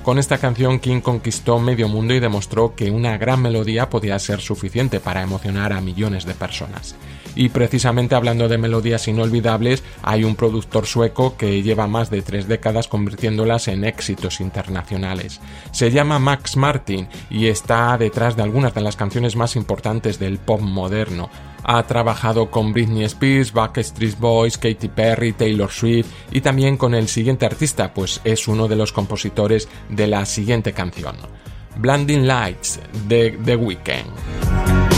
Con esta canción King conquistó medio mundo y demostró que una gran melodía podía ser suficiente para emocionar a millones de personas. Y precisamente hablando de melodías inolvidables, hay un productor sueco que lleva más de 3 décadas convirtiéndolas en éxitos internacionales. Se llama Max Martin y está detrás de algunas de las canciones más importantes del pop moderno. Ha trabajado con Britney Spears, Backstreet Boys, Katy Perry, Taylor Swift y también con el siguiente artista, pues es uno de los compositores de la siguiente canción, Blinding Lights de The Weeknd.